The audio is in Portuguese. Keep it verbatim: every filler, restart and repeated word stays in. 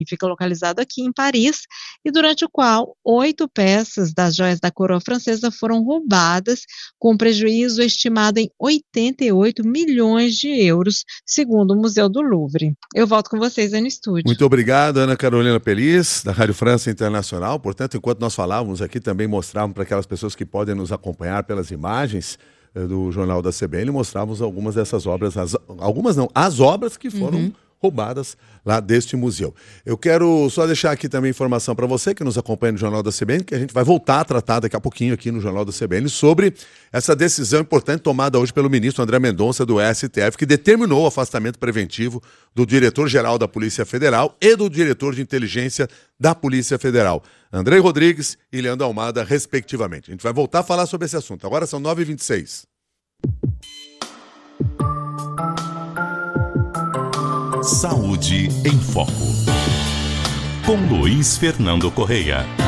que fica localizado aqui em Paris, e durante o qual oito peças das joias da coroa francesa foram roubadas, com prejuízo estimado em oitenta e oito milhões de euros, segundo o Museu do Louvre. Eu volto com vocês aí no estúdio. Muito obrigado, Ana Carolina Pelis, da Rádio França Internacional. Portanto, enquanto nós falávamos aqui, também mostrávamos para aquelas pessoas que podem nos acompanhar pelas imagens eh, do Jornal da C B N, mostrávamos algumas dessas obras, as, algumas não, as obras que foram uhum. roubadas lá deste museu. Eu quero só deixar aqui também informação para você que nos acompanha no Jornal da C B N, que a gente vai voltar a tratar daqui a pouquinho aqui no Jornal da C B N sobre essa decisão importante tomada hoje pelo ministro André Mendonça do S T F, que determinou o afastamento preventivo do diretor-geral da Polícia Federal e do diretor de inteligência da Polícia Federal, Andrei Rodrigues e Leandro Almada, respectivamente. A gente vai voltar a falar sobre esse assunto. Agora são nove e vinte e seis. Saúde em Foco, com Luiz Fernando Correia.